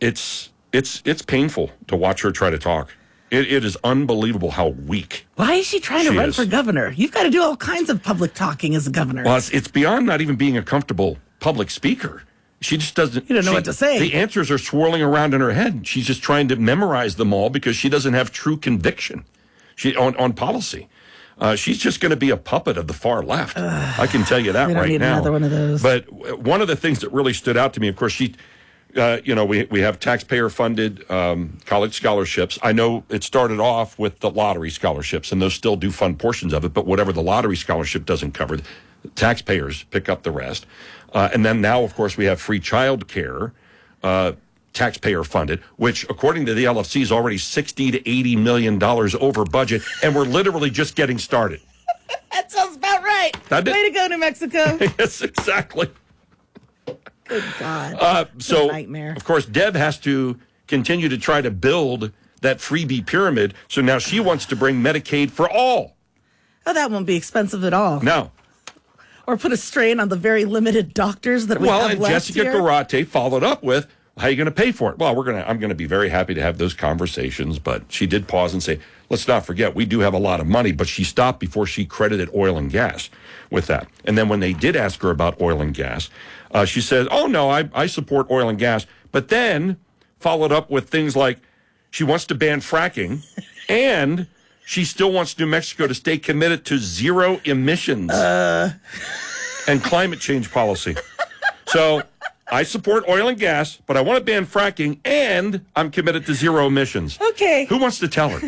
it's painful to watch her try to talk. It is unbelievable how weak. Why is she trying to run for governor? You've got to do all kinds of public talking as a governor. Well, it's beyond not even being a comfortable public speaker. She just doesn't. You don't know what to say. The answers are swirling around in her head. She's just trying to memorize them all because she doesn't have true conviction. On policy. She's just going to be a puppet of the far left. I can tell you that right now. We don't need another one of those. But one of the things that really stood out to me, of course, we have taxpayer-funded college scholarships. I know it started off with the lottery scholarships, and those still do fund portions of it, but whatever the lottery scholarship doesn't cover, the taxpayers pick up the rest. And then now, of course, we have free child care, taxpayer-funded, which, according to the LFC, is already $60 to $80 million over budget, and we're literally just getting started. That sounds about right. Way to go, New Mexico. Yes, exactly. Good God. So, nightmare. Of course, Deb has to continue to try to build that freebie pyramid, so now she wants to bring Medicaid for all. Oh, that won't be expensive at all. No. Or put a strain on the very limited doctors that we have left here. Well, and Jessica Garate followed up with, how are you going to pay for it? Well, I'm going to be very happy to have those conversations, but she did pause and say, let's not forget, we do have a lot of money, but she stopped before she credited oil and gas with that. And then when they did ask her about oil and gas, she said, oh, no, I support oil and gas, but then followed up with things like she wants to ban fracking and she still wants New Mexico to stay committed to zero emissions and climate change policy. So I support oil and gas, but I want to ban fracking, and I'm committed to zero emissions. Okay. Who wants to tell her?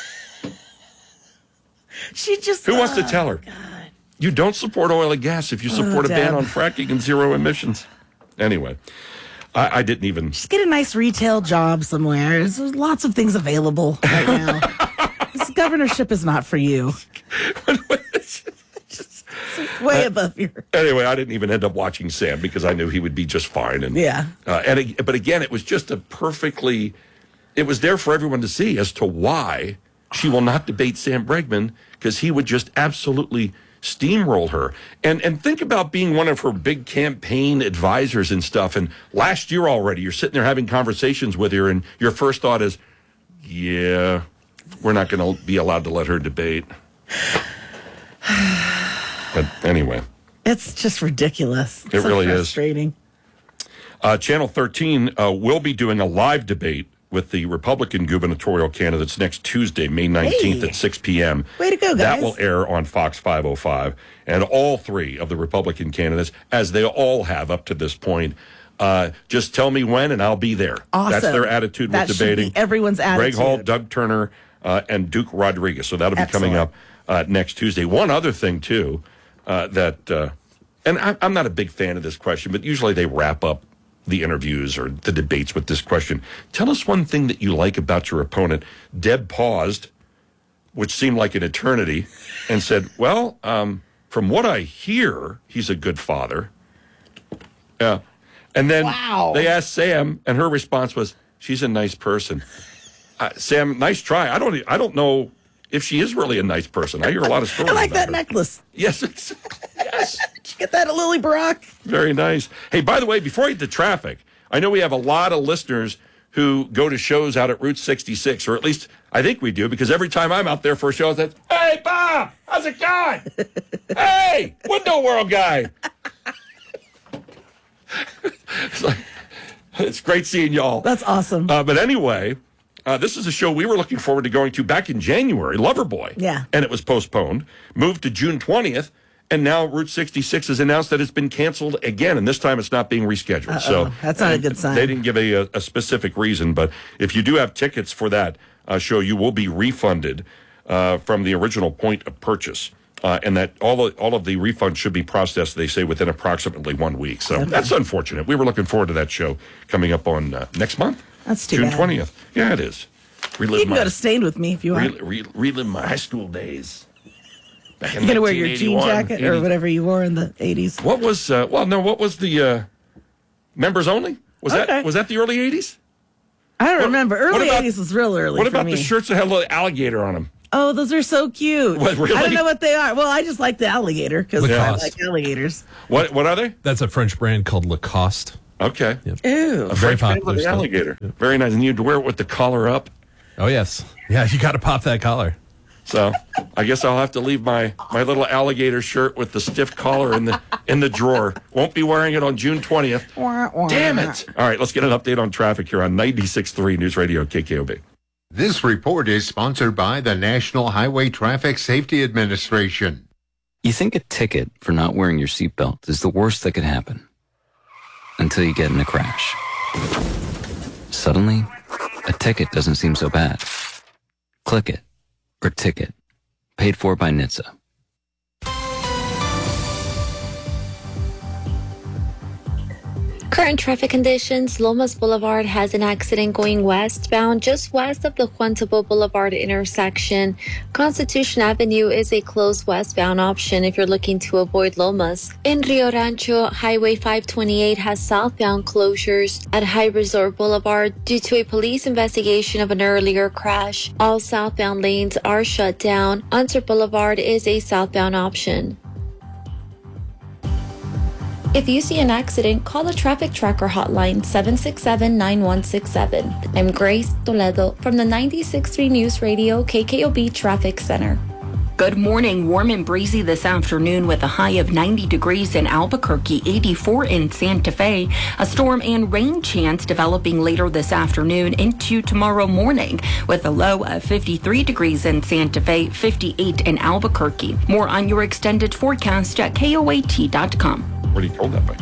Who wants to tell her? God. You don't support oil and gas if you support a ban on fracking and zero emissions. Anyway, I didn't even... Just get a nice retail job somewhere. There's lots of things available right now. This governorship is not for you. Way above your... Anyway, I didn't even end up watching Sam because I knew he would be just fine. And, yeah. But again, it was just it was there for everyone to see as to why she will not debate Sam Bregman, because he would just absolutely steamroll her. And think about being one of her big campaign advisors and stuff. And last year already, you're sitting there having conversations with her, and your first thought is, yeah, we're not going to be allowed to let her debate. But anyway. It's just ridiculous. It really frustrating. is. Channel 13 will be doing a live debate with the Republican gubernatorial candidates next Tuesday, May 19th at 6 p.m. Way to go, guys. That will air on Fox 505. And all three of the Republican candidates, as they all have up to this point, just tell me when and I'll be there. Awesome. That's their attitude with debating. Should be everyone's attitude. Greg Hall, Doug Turner, and Duke Rodriguez. So that'll be coming up next Tuesday. One other thing, too, and I'm not a big fan of this question, but usually they wrap up the interviews or the debates with this question. Tell us one thing that you like about your opponent. Deb paused, which seemed like an eternity, and said, well, from what I hear, he's a good father. Yeah. And then they asked Sam, and her response was, she's a nice person. Sam, nice try. I don't know if she is really a nice person. I hear a lot of stories. I like about that her. necklace. Yes, yes. Did you get that at Lily Brock? Very nice. Hey, by the way, before I get to traffic, I know we have a lot of listeners who go to shows out at Route 66, or at least I think we do, because every time I'm out there for a show, it's, hey, Bob, how's it going? Hey, Window World guy. It's great seeing y'all. That's awesome. But anyway, this is a show we were looking forward to going to back in January, Loverboy. Yeah. And it was postponed, moved to June 20th, and now Route 66 has announced that it's been canceled again, and this time it's not being rescheduled. So that's not a good sign. They didn't give a specific reason, but if you do have tickets for that show, you will be refunded from the original point of purchase. And that all of the refunds should be processed, they say, within approximately 1 week. So that's unfortunate. We were looking forward to that show coming up on next month. That's too June bad. 20th. Yeah, it is. You can go to Stained with me if you want. Relive my high school days. Back in You're going to wear your jean jacket or whatever you wore in the 80s. What was, what was the members only? Was that the early 80s? I don't remember. Early 80s was real early. What about the shirts that had a little alligator on them? Oh, those are so cute. What, really? I don't know what they are. Well, I just like the alligator because I like alligators. What are they? That's a French brand called Lacoste. Okay. Yep. Ew. A Very French popular pamphlet still. alligator. Very nice. And you'd wear it with the collar up. Oh, yes. Yeah, you got to pop that collar. So I guess I'll have to leave my little alligator shirt with the stiff collar in the drawer. Won't be wearing it on June 20th. Damn it. All right, let's get an update on traffic here on 96.3 News Radio KKOB. This report is sponsored by the National Highway Traffic Safety Administration. You think a ticket for not wearing your seatbelt is the worst that could happen. Until you get in a crash. Suddenly, a ticket doesn't seem so bad. Click it. Or ticket. Paid for by NHTSA. Current traffic conditions. Lomas Boulevard has an accident going westbound just west of the Juan Tabo Boulevard intersection. Constitution Avenue is a closed westbound option if you're looking to avoid Lomas. In Rio Rancho, Highway 528 has southbound closures at High Resort Boulevard due to a police investigation of an earlier crash. All southbound lanes are shut down. Unser Boulevard is a southbound option. If you see an accident, call the Traffic Tracker hotline 767-9167. I'm Grace Toledo from the 96.3 News Radio KKOB Traffic Center. Good morning. Warm and breezy this afternoon with a high of 90 degrees in Albuquerque, 84 in Santa Fe. A storm and rain chance developing later this afternoon into tomorrow morning with a low of 53 degrees in Santa Fe, 58 in Albuquerque. More on your extended forecast at KOAT.com. What are you told that by?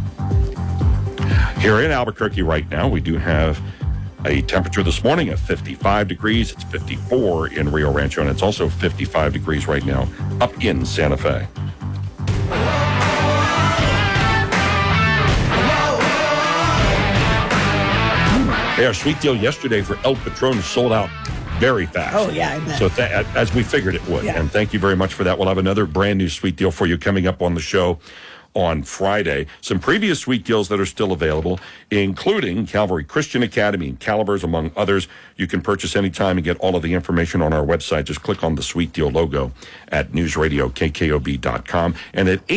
Here in Albuquerque right now, we do have a temperature this morning of 55 degrees. It's 54 in Rio Rancho, and it's also 55 degrees right now up in Santa Fe. Hey, our sweet deal yesterday for El Patron sold out very fast. Oh, yeah, I bet. So as we figured it would. Yeah. And thank you very much for that. We'll have another brand new sweet deal for you coming up on the show on Friday. Some previous sweet deals that are still available, including Calvary Christian Academy and Calibers, among others. You can purchase anytime and get all of the information on our website. Just click on the sweet deal logo at newsradiokkob.com. And at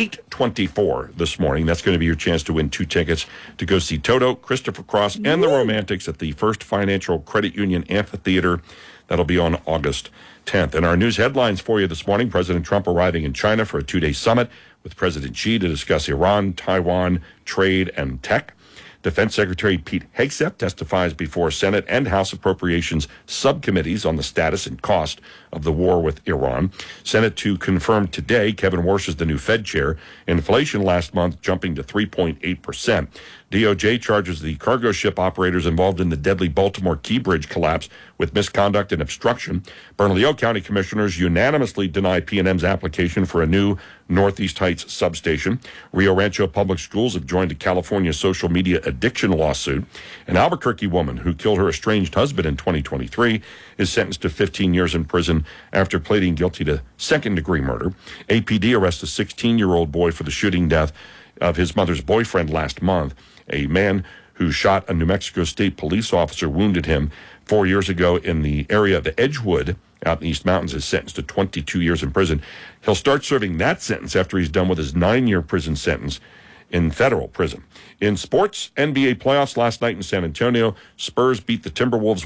8:24 this morning, that's going to be your chance to win 2 tickets to go see Toto, Christopher Cross, and the Romantics at the First Financial Credit Union Amphitheater. That'll be on August 10th. And our news headlines for you this morning: President Trump arriving in China for a 2-day summit with President Xi to discuss Iran, Taiwan, trade, and tech. Defense Secretary Pete Hegseth testifies before Senate and House Appropriations subcommittees on the status and cost of the war with Iran. Senate to confirm today Kevin Warsh is the new Fed chair. Inflation last month jumping to 3.8%. DOJ charges the cargo ship operators involved in the deadly Baltimore Key Bridge collapse with misconduct and obstruction. Bernalillo County commissioners unanimously deny P&M's application for a new Northeast Heights substation. Rio Rancho Public Schools have joined a California social media addiction lawsuit. An Albuquerque woman who killed her estranged husband in 2023 is sentenced to 15 years in prison after pleading guilty to second-degree murder. APD arrests a 16-year-old boy for the shooting death of his mother's boyfriend last month. A man who shot a New Mexico State police officer wounded him 4 years ago in the area of Edgewood out in the East Mountains is sentenced to 22 years in prison. He'll start serving that sentence after he's done with his 9-year prison sentence in federal prison. In sports, NBA playoffs last night in San Antonio. Spurs beat the Timberwolves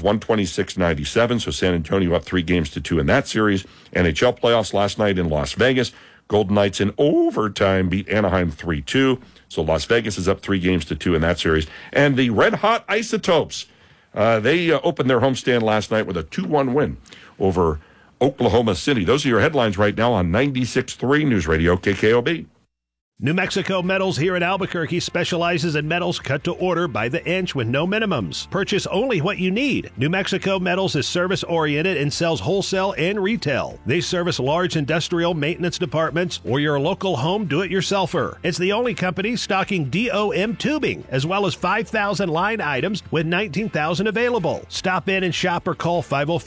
126-97, so San Antonio up 3-2 in that series. NHL playoffs last night in Las Vegas. Golden Knights in overtime beat Anaheim 3-2. So Las Vegas is up 3-2 in that series. And the Red Hot Isotopes, they opened their homestand last night with a 2-1 win over Oklahoma City. Those are your headlines right now on 96.3 News Radio KKOB. New Mexico Metals here in Albuquerque specializes in metals cut to order by the inch with no minimums. Purchase only what you need. New Mexico Metals is service-oriented and sells wholesale and retail. They service large industrial maintenance departments or your local home do-it-yourselfer. It's the only company stocking DOM tubing, as well as 5,000 line items with 19,000 available. Stop in and shop or call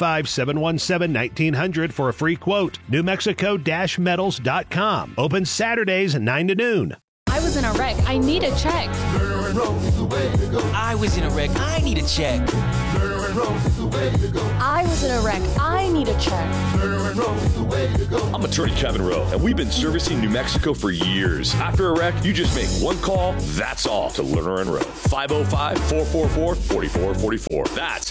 505-717-1900 for a free quote. NewMexico-metals.com. Open Saturdays 9 to noon. I was in a wreck. I need a check. I was in a wreck. I need a check. I was in a wreck. I need a check. I'm attorney Kevin Rowe, and we've been servicing New Mexico for years. After a wreck, you just make one call, that's all, to Lerner and Rowe. 505-444-4444. That's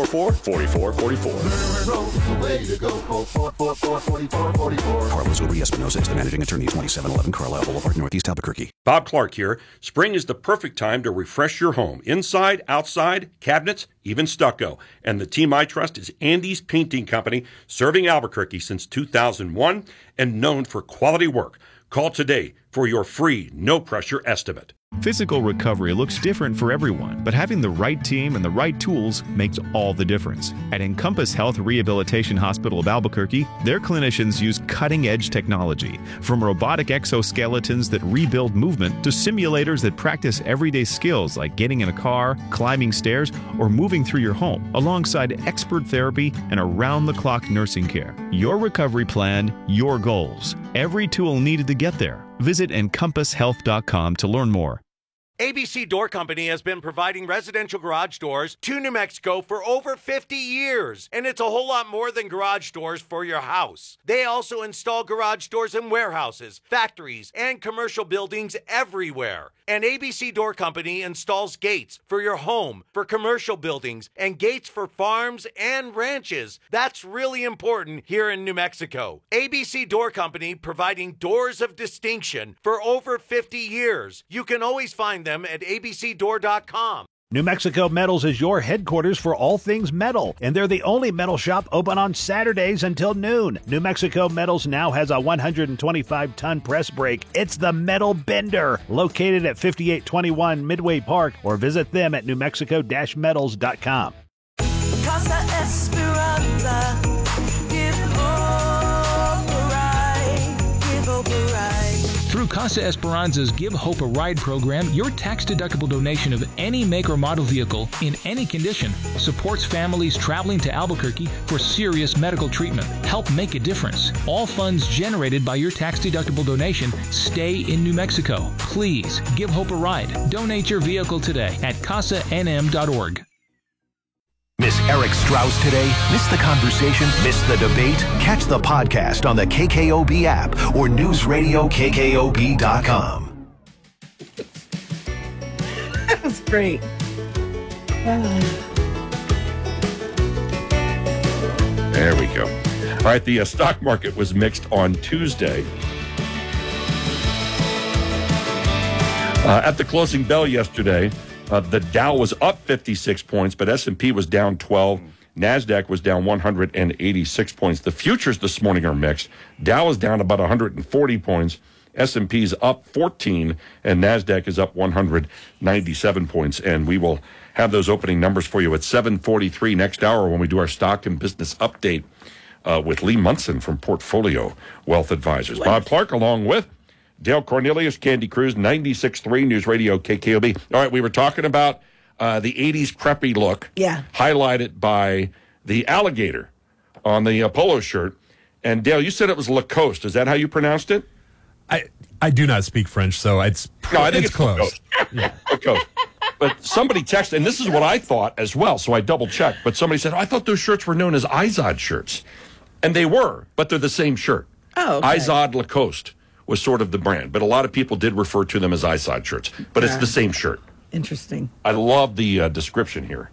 444-4444. Carlos Uri-Espinosa is the managing attorney, 2711 Carlisle Boulevard, Northeast Albuquerque. Bob Clark here. Spring is the perfect time to refresh your home. Inside, outside, cabinets, even stucco. And the team I trust is Andy's Painting Company, serving Albuquerque since 2001 and known for quality work. Call today for your free, no-pressure estimate. Physical recovery looks different for everyone, but having the right team and the right tools makes all the difference. At Encompass Health Rehabilitation Hospital of Albuquerque, their clinicians use cutting-edge technology, from robotic exoskeletons that rebuild movement to simulators that practice everyday skills like getting in a car, climbing stairs, or moving through your home, alongside expert therapy and around-the-clock nursing care. Your recovery plan, your goals. Every tool needed to get there. Visit EncompassHealth.com to learn more. ABC Door Company has been providing residential garage doors to New Mexico for over 50 years, and it's a whole lot more than garage doors for your house. They also install garage doors in warehouses, factories, and commercial buildings everywhere. And ABC Door Company installs gates for your home, for commercial buildings, and gates for farms and ranches. That's really important here in New Mexico. ABC Door Company providing doors of distinction for over 50 years. You can always find them at abcdoor.com. New Mexico Metals is your headquarters for all things metal, and they're the only metal shop open on Saturdays until noon. New Mexico Metals now has a 125-ton press brake. It's the Metal Bender, located at 5821 Midway Park, or visit them at newmexico-metals.com. Casa Esperanza, give hope a ride, give hope a ride. Through Casa Esperanza's Give Hope a Ride program, your tax-deductible donation of any make or model vehicle in any condition supports families traveling to Albuquerque for serious medical treatment. Help make a difference. All funds generated by your tax-deductible donation stay in New Mexico. Please give Hope a ride. Donate your vehicle today at casanm.org. Miss Eric Strauss today? Miss the conversation? Miss the debate? Catch the podcast on the KKOB app or newsradiokkob.com. That was great. There we go. All right, the stock market was mixed on Tuesday. At the closing bell yesterday, the Dow was up 56 points, but S&P was down 12. NASDAQ was down 186 points. The futures this morning are mixed. Dow is down about 140 points. S&P is up 14, and NASDAQ is up 197 points. And we will have those opening numbers for you at 7:43 next hour when we do our stock and business update with Lee Munson from Portfolio Wealth Advisors. Bob Clark along with Dale Cornelius, Candy Cruz, 96.3 News Radio KKOB. All right, we were talking about the 80s preppy look, highlighted by the alligator on the polo shirt. And Dale, you said it was Lacoste. Is that how you pronounced it? I do not speak French, so I think it's close. Lacoste. Lacoste. But somebody texted, and this is what I thought as well, so I double-checked. But somebody said, I thought those shirts were known as Izod shirts. And they were, but they're the same shirt. Oh, okay. Izod Lacoste was sort of the brand, but a lot of people did refer to them as Izod shirts. But it's the same shirt. Interesting. I love the description here.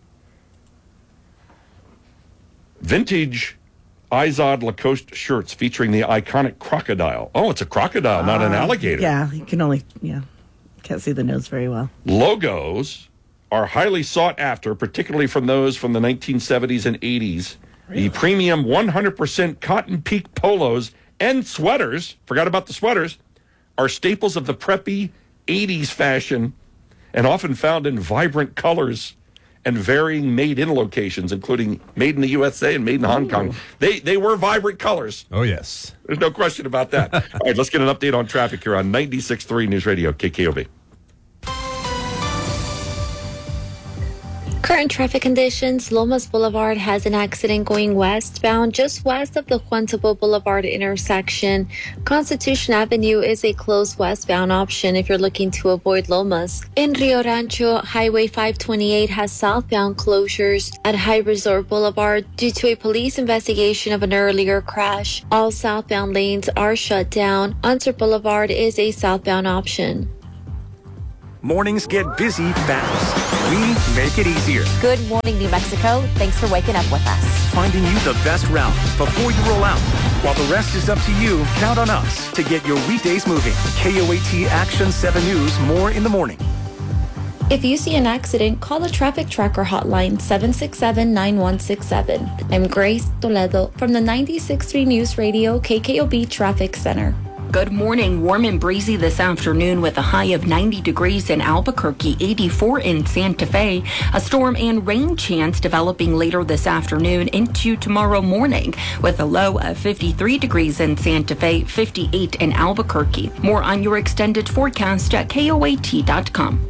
Vintage Izod Lacoste shirts featuring the iconic crocodile. Oh, it's a crocodile, not an alligator. Yeah, you can only, can't see the nose very well. Logos are highly sought after, particularly from those from the 1970s and 80s. Really? The premium 100% Cotton Peak polos and sweaters, forgot about the sweaters, are staples of the preppy 80s fashion and often found in vibrant colors and varying made-in locations, including made in the USA and made in Hong Kong. They were vibrant colors. Oh, yes. There's no question about that. All right, let's get an update on traffic here on 96.3 News Radio KKOB. Current traffic conditions, Lomas Boulevard has an accident going westbound just west of the Juan Tabo Boulevard intersection. Constitution Avenue is a closed westbound option if you're looking to avoid Lomas. In Rio Rancho, Highway 528 has southbound closures at High Resort Boulevard due to a police investigation of an earlier crash. All southbound lanes are shut down. Unser Boulevard is a southbound option. Mornings get busy fast. We make it easier. Good morning, New Mexico. Thanks for waking up with us. Finding you the best route before you roll out. While the rest is up to you, count on us to get your weekdays moving. KOAT Action 7 News, more in the morning. If you see an accident, call the Traffic Tracker hotline 767-9167. I'm Grace Toledo from the 96.3 News Radio KKOB Traffic Center. Good morning. Warm and breezy this afternoon with a high of 90 degrees in Albuquerque, 84 in Santa Fe. A storm and rain chance developing later this afternoon into tomorrow morning with a low of 53 degrees in Santa Fe, 58 in Albuquerque. More on your extended forecast at KOAT.com.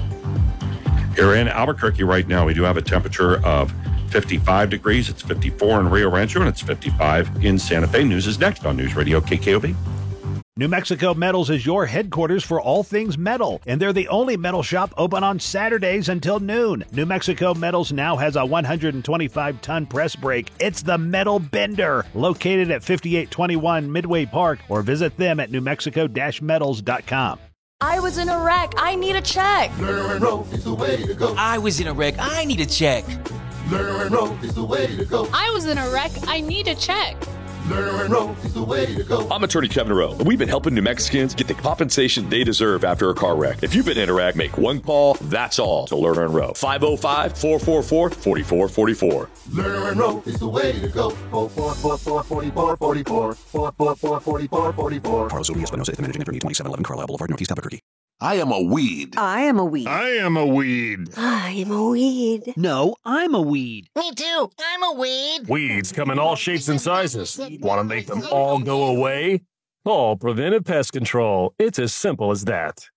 Here in Albuquerque right now, we do have a temperature of 55 degrees. It's 54 in Rio Rancho, and it's 55 in Santa Fe. News is next on News Radio KKOB. New Mexico Metals is your headquarters for all things metal, and they're the only metal shop open on Saturdays until noon. New Mexico Metals now has a 125-ton press brake. It's the Metal Bender, located at 5821 Midway Park, or visit them at newmexico-metals.com. I was in a wreck. I need a check. Lerner and Rowe is the way to go. I was in a wreck. I need a check. Lerner and Rowe is the way to go. I was in a wreck. I need a check. Lerner and Rowe is the way to go. I'm attorney Kevin Rowe, and we've been helping New Mexicans get the compensation they deserve after a car wreck. If you've been in a wreck, make one call, that's all, to Lerner and Rowe. 505-444-4444. Lerner and Rowe is the way to go. 444-4444. 444-4444. Carlos Urias Espinosa is the managing attorney, 2711 Carlisle Boulevard, Northeast Albuquerque. I am a weed. I am a weed. I am a weed. I am a weed. No, I'm a weed. Me too. I'm a weed. Weeds come in all shapes and sizes. Want to make them all go away? Call Preventive Pest Control. It's as simple as that.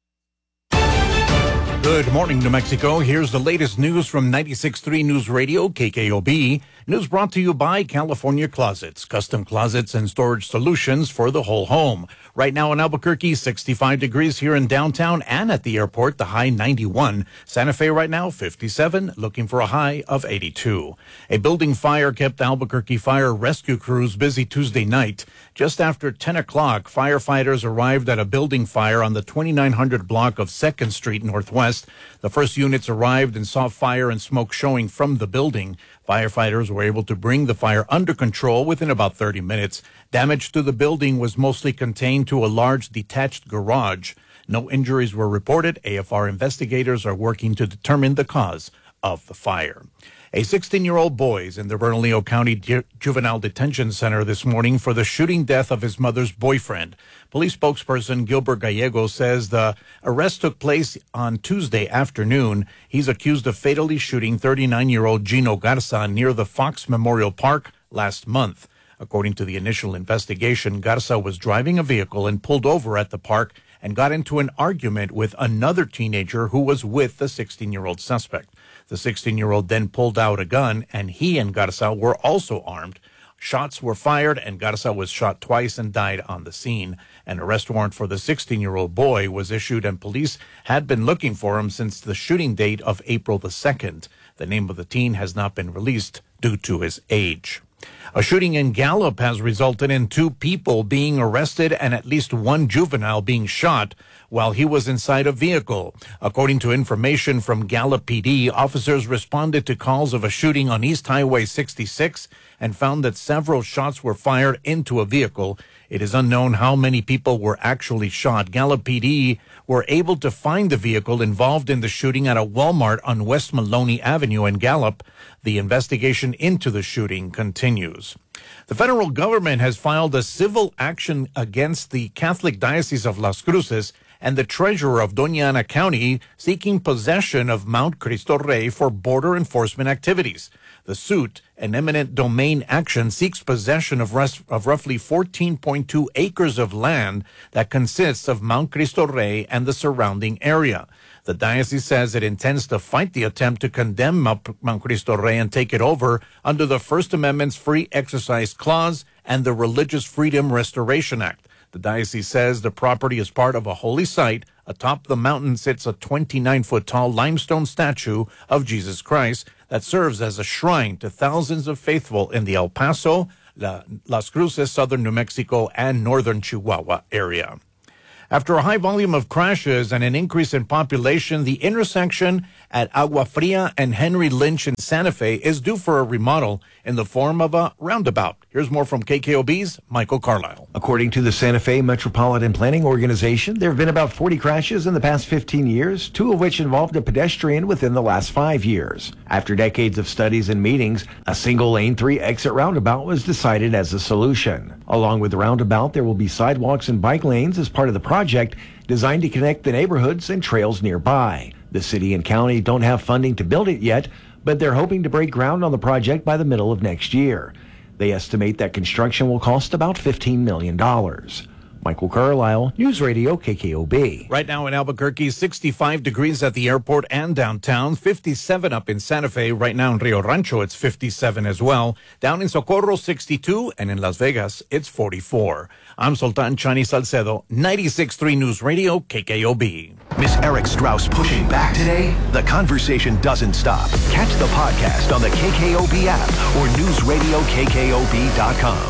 Good morning, New Mexico. Here's the latest news from 96.3 News Radio, KKOB. News brought to you by California Closets, custom closets and storage solutions for the whole home. Right now in Albuquerque, 65 degrees here in downtown and at the airport, the high 91. Santa Fe right now, 57, looking for a high of 82. A building fire kept Albuquerque fire rescue crews busy Tuesday night. Just after 10 o'clock, firefighters arrived at a building fire on the 2900 block of 2nd Street Northwest. The first units arrived and saw fire and smoke showing from the building. Firefighters were able to bring the fire under control within about 30 minutes. Damage to the building was mostly contained to a large detached garage. No injuries were reported. AFR investigators are working to determine the cause of the fire. A 16-year-old boy is in the Bernalillo County Juvenile Detention Center this morning for the shooting death of his mother's boyfriend. Police spokesperson Gilbert Gallego says the arrest took place on Tuesday afternoon. He's accused of fatally shooting 39-year-old Gino Garza near the Fox Memorial Park last month. According to the initial investigation, Garza was driving a vehicle and pulled over at the park and got into an argument with another teenager who was with the 16-year-old suspect. The 16-year-old then pulled out a gun, and he and Garza were also armed. Shots were fired, and Garza was shot twice and died on the scene. An arrest warrant for the 16-year-old boy was issued, and police had been looking for him since the shooting date of April the 2nd. The name of the teen has not been released due to his age. A shooting in Gallup has resulted in 2 people being arrested and at least 1 juvenile being shot while he was inside a vehicle. According to information from Gallup PD, officers responded to calls of a shooting on East Highway 66 and found that several shots were fired into a vehicle. It is unknown how many people were actually shot. Gallup PD were able to find the vehicle involved in the shooting at a Walmart on West Maloney Avenue in Gallup. The investigation into the shooting continues. The federal government has filed a civil action against the Catholic Diocese of Las Cruces and the treasurer of Doña Ana County seeking possession of Mount Cristo Rey for border enforcement activities. The suit, an eminent domain action, seeks possession of roughly 14.2 acres of land that consists of Mount Cristo Rey and the surrounding area. The diocese says it intends to fight the attempt to condemn Mount Cristo Rey and take it over under the First Amendment's Free Exercise Clause and the Religious Freedom Restoration Act. The diocese says the property is part of a holy site. Atop the mountain sits a 29-foot-tall limestone statue of Jesus Christ that serves as a shrine to thousands of faithful in the El Paso, Las Cruces, southern New Mexico, and northern Chihuahua area. After a high volume of crashes and an increase in population, the intersection at Agua Fria and Henry Lynch in Santa Fe is due for a remodel in the form of a roundabout. Here's more from KKOB's Michael Carlisle. According to the Santa Fe Metropolitan Planning Organization, there have been about 40 crashes in the past 15 years, 2 of which involved a pedestrian within the last 5 years. After decades of studies and meetings, a single-lane 3-exit roundabout was decided as a solution. Along with the roundabout, there will be sidewalks and bike lanes as part of the project designed to connect the neighborhoods and trails nearby. The city and county don't have funding to build it yet, but they're hoping to break ground on the project by the middle of next year. They estimate that construction will cost about $15 million. Michael Carlisle, News Radio KKOB. Right now in Albuquerque, 65 degrees at the airport and downtown, 57 up in Santa Fe. Right now in Rio Rancho, it's 57 as well. Down in Socorro, 62, and in Las Vegas, it's 44. I'm Sultan Chani Salcedo, 96.3 News Radio KKOB. Miss Eric Strauss pushing back today? The conversation doesn't stop. Catch the podcast on the KKOB app or newsradiokkob.com.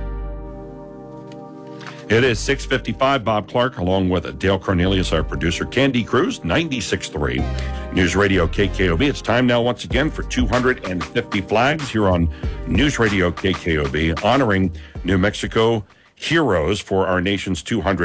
It is 6:55. Bob Clark, along with Dale Cornelius, our producer, Candy Cruz, 96.3 News Radio KKOB. It's time now once again for 250 Flags here on News Radio KKOB, honoring New Mexico heroes for our nation's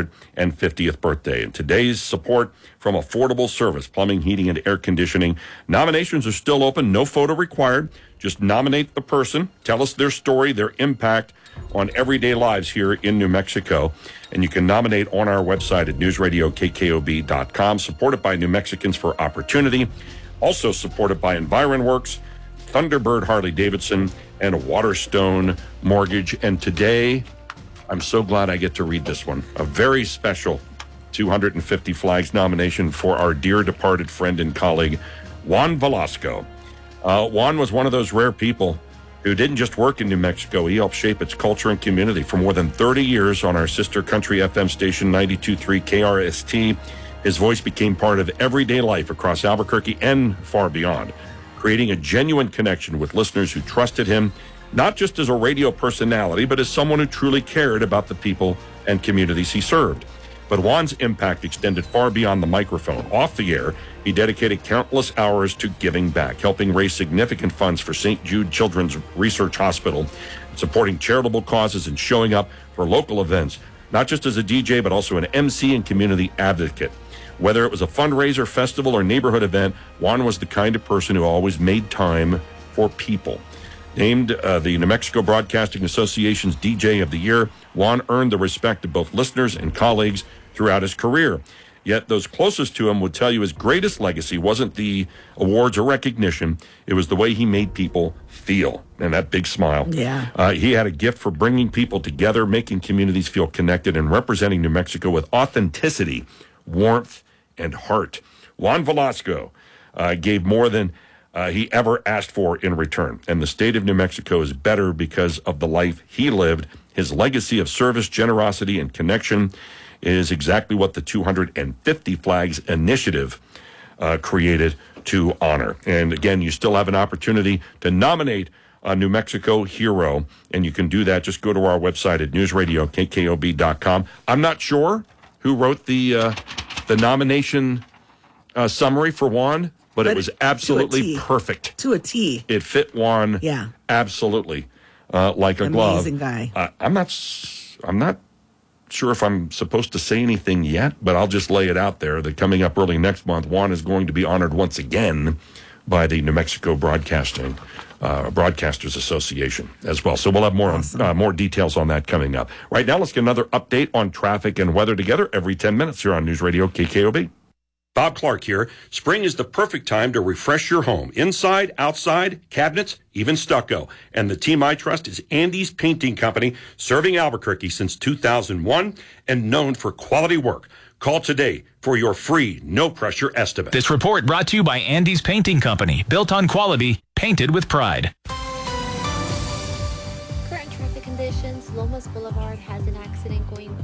250th birthday. And today's support from Affordable Service, plumbing, heating, and air conditioning. Nominations are still open. No photo required. Just nominate the person. Tell us their story, their impact on everyday lives here in New Mexico. And you can nominate on our website at newsradiokkob.com. Supported by New Mexicans for Opportunity. Also supported by EnvironWorks, Thunderbird Harley-Davidson, and Waterstone Mortgage. And today, I'm so glad I get to read this one. A very special 250 Flags nomination for our dear departed friend and colleague, Juan Velasco. Juan was one of those rare people who didn't just work in New Mexico. He helped shape its culture and community for more than 30 years on our sister country FM station 92.3 KRST. His voice became part of everyday life across Albuquerque and far beyond, creating a genuine connection with listeners who trusted him, not just as a radio personality, but as someone who truly cared about the people and communities he served. But Juan's impact extended far beyond the microphone. Off the air, he dedicated countless hours to giving back, helping raise significant funds for St. Jude Children's Research Hospital, supporting charitable causes and showing up for local events, not just as a DJ, but also an MC and community advocate. Whether it was a fundraiser, festival, or neighborhood event, Juan was the kind of person who always made time for people. Named the New Mexico Broadcasting Association's DJ of the Year, Juan earned the respect of both listeners and colleagues throughout his career. Yet those closest to him would tell you his greatest legacy wasn't the awards or recognition. It was the way he made people feel. And that big smile. Yeah. He had a gift for bringing people together, making communities feel connected, and representing New Mexico with authenticity, warmth, and heart. Juan Velasco gave more than he ever asked for in return. And the state of New Mexico is better because of the life he lived. His legacy of service, generosity, and connection is exactly what the 250 Flags initiative created to honor. And again, you still have an opportunity to nominate a New Mexico hero, and you can do that. Just go to our website at newsradiokkob.com. I'm not sure who wrote the nomination summary for Juan, but it was absolutely perfect. To a T. It fit Juan absolutely like a glove. Amazing guy. I'm not sure if I'm supposed to say anything yet, but I'll just lay it out there that coming up early next month, Juan is going to be honored once again by the New Mexico Broadcasters Association as well. So we'll have more details on that coming up. Right now, let's get another update on traffic and weather together every 10 minutes here on News Radio KKOB. Bob Clark here. Spring is the perfect time to refresh your home. Inside, outside, cabinets, even stucco. And the team I trust is Andy's Painting Company, serving Albuquerque since 2001 and known for quality work. Call today for your free, no-pressure estimate. This report brought to you by Andy's Painting Company. Built on quality, painted with pride. Current traffic conditions, Lomas Boulevard has an accident going.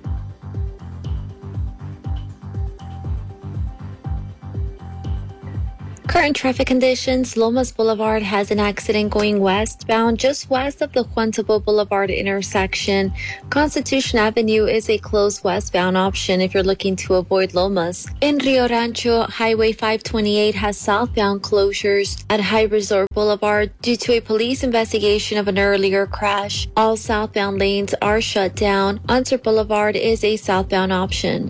Current traffic conditions, Lomas Boulevard has an accident going westbound just west of the Juan Tabo Boulevard intersection. Constitution Avenue is a closed westbound option if you're looking to avoid Lomas. In Rio Rancho, Highway 528 has southbound closures at High Resort Boulevard due to a police investigation of an earlier crash. All southbound lanes are shut down. Unser Boulevard is a southbound option.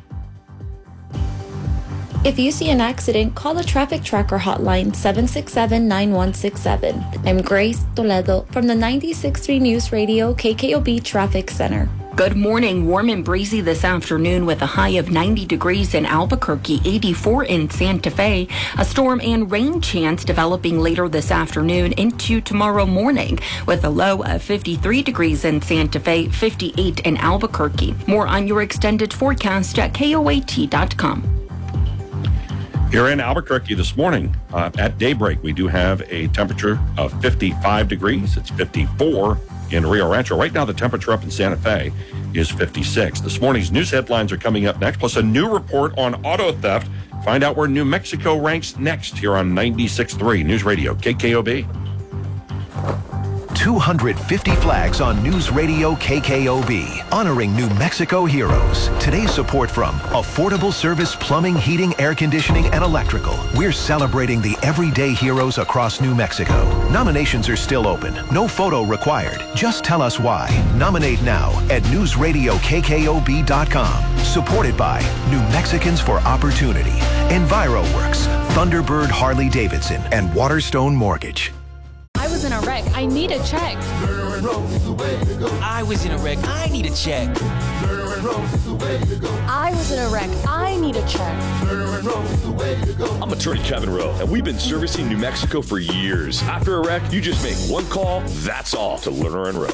If you see an accident, call the Traffic Tracker hotline 767-9167. I'm Grace Toledo from the 96.3 News Radio KKOB Traffic Center. Good morning. Warm and breezy this afternoon with a high of 90 degrees in Albuquerque, 84 in Santa Fe. A storm and rain chance developing later this afternoon into tomorrow morning with a low of 53 degrees in Santa Fe, 58 in Albuquerque. More on your extended forecast at KOAT.com. Here in Albuquerque this morning, at daybreak, we do have a temperature of 55 degrees. It's 54 in Rio Rancho. Right now, the temperature up in Santa Fe is 56. This morning's news headlines are coming up next, plus a new report on auto theft. Find out where New Mexico ranks next here on 96.3 News Radio, KKOB. 250 flags on News Radio KKOB, honoring New Mexico heroes. Today's support from Affordable Service Plumbing, Heating, Air Conditioning, and Electrical. We're celebrating the everyday heroes across New Mexico. Nominations are still open. No photo required. Just tell us why. Nominate now at newsradiokkob.com. Supported by New Mexicans for Opportunity, EnviroWorks, Thunderbird Harley Davidson, and Waterstone Mortgage. I was in a wreck. I need a check. Lerner and Rose is the way to go. I was in a wreck. I need a check. Lerner and Rose is the way to go. I was in a wreck. I need a check. Lerner and Rose is the way to go. I'm attorney Kevin Rowe, and we've been servicing New Mexico for years. After a wreck, you just make one call, that's all, to Lerner and Rowe.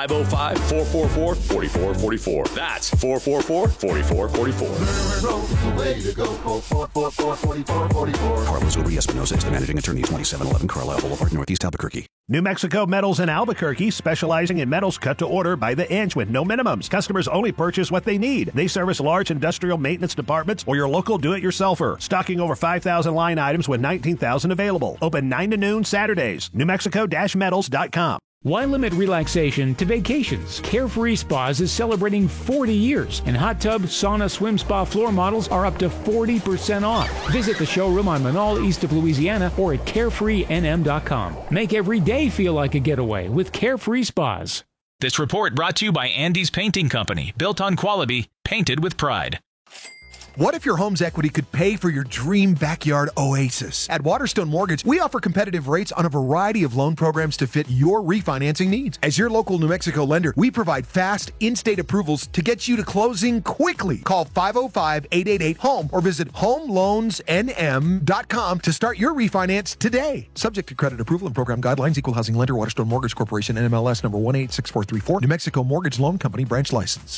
505-444-4444. That's 444-4444. Lerner and Rose is the way to go. Call 444-4444. Carlos Uri Espinosa is the managing attorney, 2711 Carlisle Boulevard, Northeast Albuquerque. New Mexico Metals in Albuquerque, specializing in metals cut to order by the inch with no minimums. Customers only purchase what they need. They service large industrial maintenance departments or your local do-it-yourselfer. Stocking over 5,000 line items with 19,000 available. Open 9 to noon Saturdays. NewMexico-metals.com. Why limit relaxation to vacations? Carefree Spas is celebrating 40 years, and hot tub, sauna, swim spa floor models are up to 40% off. Visit the showroom on Manal, east of Louisiana, or at carefreenm.com. Make every day feel like a getaway with Carefree Spas. This report brought to you by Andy's Painting Company. Built on quality, painted with pride. What if your home's equity could pay for your dream backyard oasis? At Waterstone Mortgage, we offer competitive rates on a variety of loan programs to fit your refinancing needs. As your local New Mexico lender, we provide fast, in-state approvals to get you to closing quickly. Call 505-888-HOME or visit homeloansnm.com to start your refinance today. Subject to credit approval and program guidelines, Equal Housing Lender, Waterstone Mortgage Corporation, NMLS number 186434, New Mexico Mortgage Loan Company, branch license.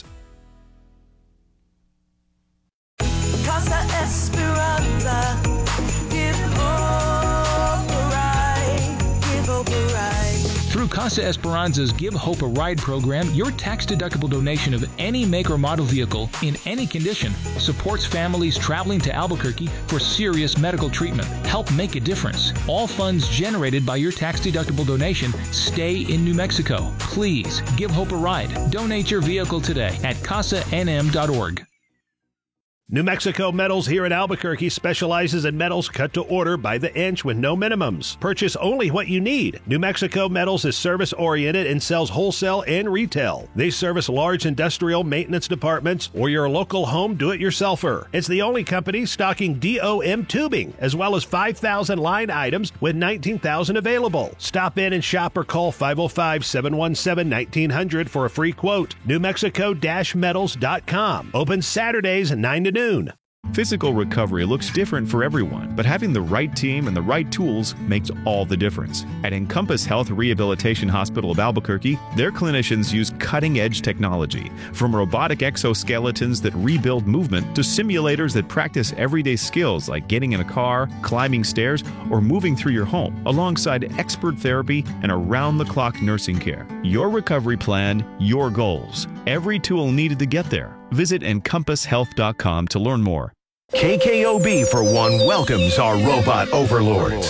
Casa Esperanza, give hope a ride, give hope a ride. Through Casa Esperanza's Give Hope a Ride program, your tax-deductible donation of any make or model vehicle in any condition supports families traveling to Albuquerque for serious medical treatment. Help make a difference. All funds generated by your tax-deductible donation stay in New Mexico. Please give Hope a ride. Donate your vehicle today at casanm.org. New Mexico Metals here in Albuquerque specializes in metals cut to order by the inch with no minimums. Purchase only what you need. New Mexico Metals is service-oriented and sells wholesale and retail. They service large industrial maintenance departments or your local home do-it-yourselfer. It's the only company stocking DOM tubing, as well as 5,000 line items with 19,000 available. Stop in and shop or call 505-717-1900 for a free quote. NewMexico-metals.com. Open Saturdays 9 to noon. Physical recovery looks different for everyone, but having the right team and the right tools makes all the difference. At Encompass Health Rehabilitation Hospital of Albuquerque, their clinicians use cutting-edge technology, from robotic exoskeletons that rebuild movement to simulators that practice everyday skills like getting in a car, climbing stairs, or moving through your home, alongside expert therapy and around-the-clock nursing care. Your recovery plan, your goals. Every tool needed to get there. Visit encompasshealth.com to learn more. KKOB for one welcomes our robot overlords.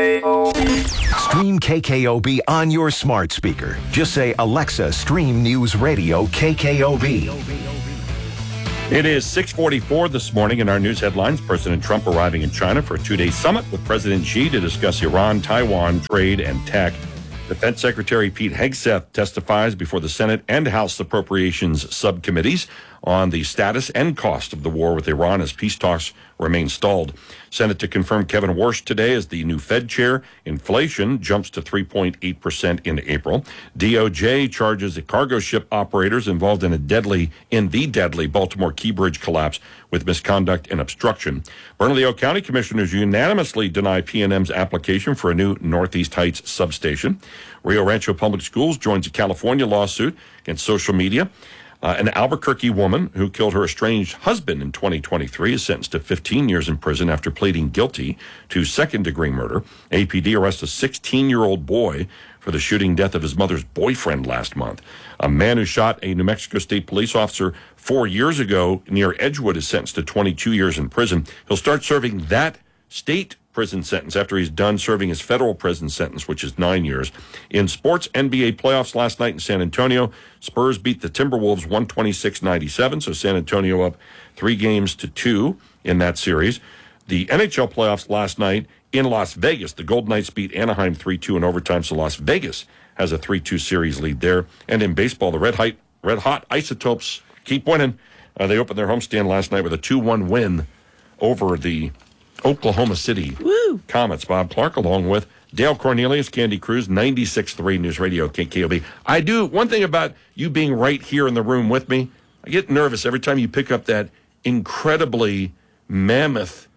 Stream KKOB on your smart speaker. Just say, Alexa, stream News Radio KKOB. It is 6:44 this morning in our news headlines. President Trump arriving in China for a two-day summit with President Xi to discuss Iran, Taiwan, trade, and tech. Defense Secretary Pete Hegseth testifies before the Senate and House Appropriations subcommittees on the status and cost of the war with Iran as peace talks remain stalled. Senate to confirm Kevin Warsh today as the new Fed chair. Inflation jumps to 3.8% in April. DOJ charges the cargo ship operators involved in the deadly Baltimore Key Bridge collapse with misconduct and obstruction. Bernalillo County commissioners unanimously deny PNM's application for a new Northeast Heights substation. Rio Rancho Public Schools joins a California lawsuit against social media. An Albuquerque woman who killed her estranged husband in 2023 is sentenced to 15 years in prison after pleading guilty to second-degree murder. APD arrests a 16-year-old boy for the shooting death of his mother's boyfriend last month. A man who shot a New Mexico State police officer 4 years ago near Edgewood is sentenced to 22 years in prison. He'll start serving that state prison sentence after he's done serving his federal prison sentence, which is 9 years. In sports, NBA playoffs last night in San Antonio, Spurs beat the Timberwolves 126-97, so San Antonio up 3-2 in that series. The NHL playoffs last night in Las Vegas, the Golden Knights beat Anaheim 3-2 in overtime, so Las Vegas has a 3-2 series lead there. And in baseball, the Red Hot Isotopes keep winning. They opened their homestand last night with a 2-1 win over the Oklahoma City Comets. Bob Clark along with Dale Cornelius, Candy Cruz, 96.3 News Radio KKOB. I do one thing about you being right here in the room with me. I get nervous every time you pick up that incredibly mammoth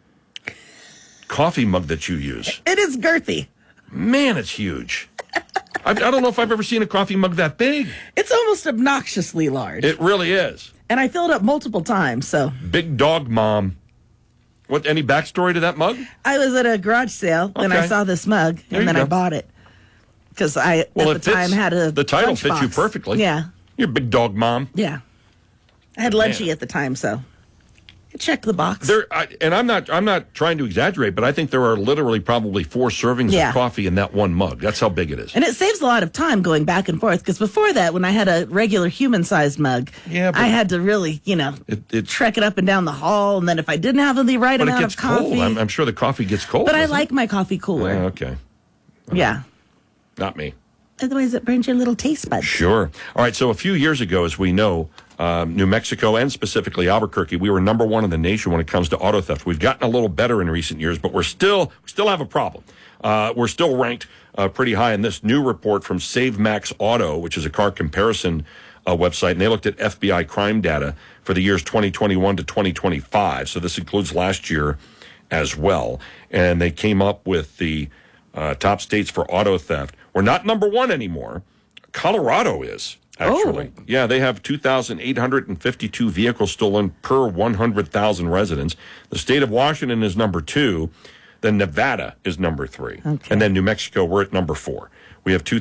coffee mug that you use. It is girthy. Man, it's huge. I don't know if I've ever seen a coffee mug that big. It's almost obnoxiously large. It really is. And I filled up multiple times, so. Big dog mom. What? Any backstory to that mug? I was at a garage sale and I saw this mug and then I bought it because I at the time had a the title lunchbox. fits you perfectly. Yeah, you're a big dog mom. Yeah, I had Lunchy at the time, so I checked the box. And I'm not trying to exaggerate, but I think there are literally probably 4 servings of coffee in that one mug. That's how big it is. And it saves a lot of time going back and forth because before that, when I had a regular human-sized mug, I had to really, trek it up and down the hall. And then if I didn't have the right amount of coffee. Cold. I'm sure the coffee gets cold. But I like my coffee cooler. Okay. Yeah. Not me. Otherwise, it burns your little taste buds. Sure. All right. So a few years ago, as we know, New Mexico and specifically Albuquerque, we were number 1 in the nation when it comes to auto theft. We've gotten a little better in recent years, but we still have a problem. We're still ranked pretty high in this new report from Save Max Auto, which is a car comparison website, and they looked at FBI crime data for the years 2021 to 2025. So this includes last year as well. And they came up with the top states for auto theft. We're not number 1 anymore. Colorado is. Actually, yeah, they have 2,852 vehicles stolen per 100,000 residents. The state of Washington is number 2. Then Nevada is number 3. Okay. And then New Mexico, we're at number 4. We have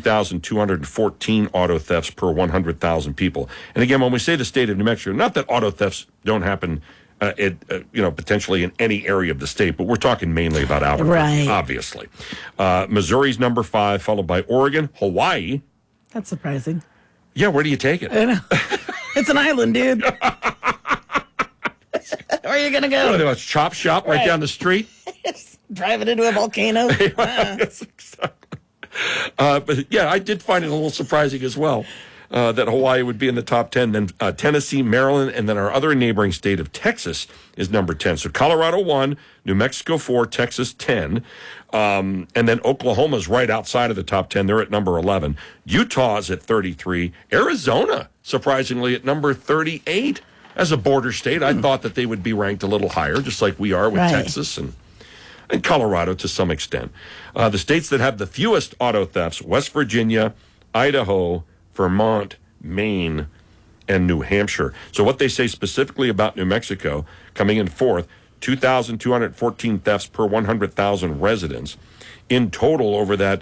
2,214 auto thefts per 100,000 people. And again, when we say the state of New Mexico, not that auto thefts don't happen, potentially in any area of the state, but we're talking mainly about Albuquerque, obviously. Missouri's number 5, followed by Oregon, Hawaii. That's surprising. Yeah, where do you take it? I know. It's an island, dude. Where are you going to go? What, a chop shop right down the street? Driving into a volcano? Yes, exactly. But yeah, I did find it a little surprising as well that Hawaii would be in the top 10. Then Tennessee, Maryland, and then our other neighboring state of Texas is number 10. So Colorado 1, New Mexico 4, Texas 10. And then Oklahoma's right outside of the top 10. They're at number 11. Utah's at 33. Arizona, surprisingly, at number 38. as a border state, I thought that they would be ranked a little higher, just like we are with Texas and Colorado to some extent. The states that have the fewest auto thefts, West Virginia, Idaho, Vermont, Maine, and New Hampshire. So what they say specifically about New Mexico, coming in fourth, 2,214 thefts per 100,000 residents. In total, over that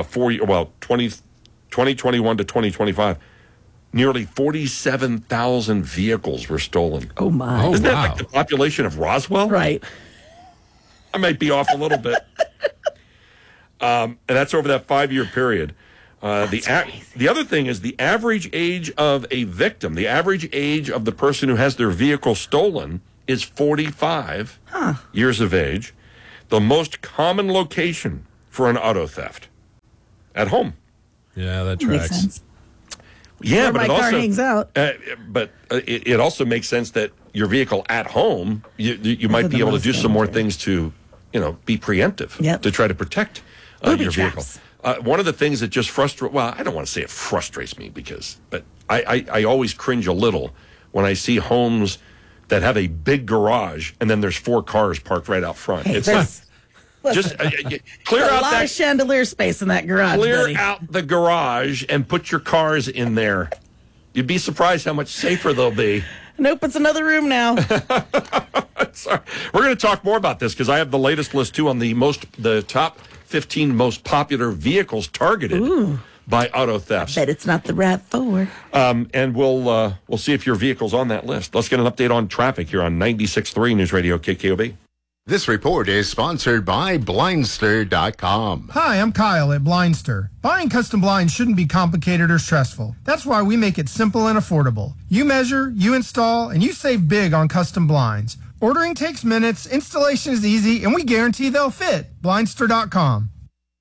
2021 to 2025, nearly 47,000 vehicles were stolen. Oh, my. Isn't that like the population of Roswell? Right. I might be off a little bit. And that's over that 5-year period. The other thing is the average age of a victim, the average age of the person who has their vehicle stolen is 45 years of age. The most common location for an auto theft, at home. Yeah, that tracks. Makes sense. Yeah, but it also hangs out. It also makes sense that your vehicle at home, you might be able to do some more things to, be preemptive to try to protect your vehicle. One of the things that just frustrates, well, I don't want to say it frustrates me but I always cringe a little when I see homes that have a big garage and then there's 4 cars parked right out front. Hey, it's like, just clear out a lot of chandelier space in that garage. Clear out the garage and put your cars in there. You'd be surprised how much safer they'll be. Nope, it's another room now. Sorry. We're going to talk more about this because I have the latest list too on the top 15 most popular vehicles targeted by auto thefts. I bet it's not the RAV4. And we'll see if your vehicle's on that list. Let's get an update on traffic here on 96.3 News Radio KKOB. This report is sponsored by Blindster.com. Hi, I'm Kyle at Blindster. Buying custom blinds shouldn't be complicated or stressful. That's why we make it simple and affordable. You measure, you install, and you save big on custom blinds. Ordering takes minutes, installation is easy, and we guarantee they'll fit. Blindster.com.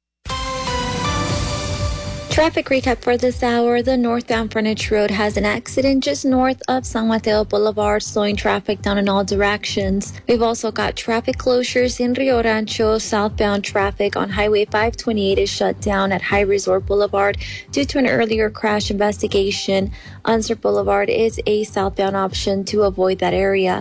Traffic recap for this hour. The northbound frontage road has an accident just north of San Mateo Boulevard, slowing traffic down in all directions. We've also got traffic closures in Rio Rancho. Southbound traffic on Highway 528 is shut down at High Resort Boulevard due to an earlier crash investigation. Unser Boulevard is a southbound option to avoid that area.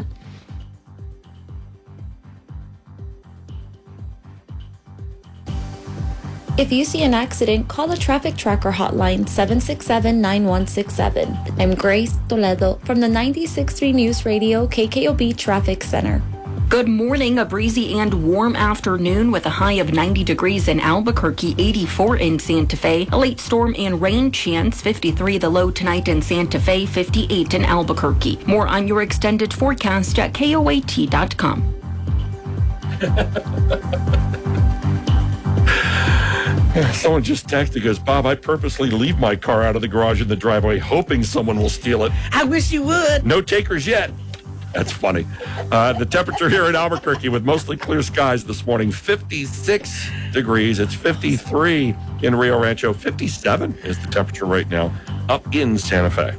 If you see an accident, call the Traffic Tracker hotline 767-9167. I'm Grace Toledo from the 96.3 News Radio KKOB Traffic Center. Good morning. A breezy and warm afternoon with a high of 90 degrees in Albuquerque, 84 in Santa Fe. A late storm and rain chance, 53 the low tonight in Santa Fe, 58 in Albuquerque. More on your extended forecast at KOAT.com. Someone just texted, goes, Bob, I purposely leave my car out of the garage in the driveway, hoping someone will steal it. I wish you would. No takers yet. That's funny. The temperature here in Albuquerque with mostly clear skies this morning, 56 degrees. It's 53 in Rio Rancho. 57 is the temperature right now up in Santa Fe.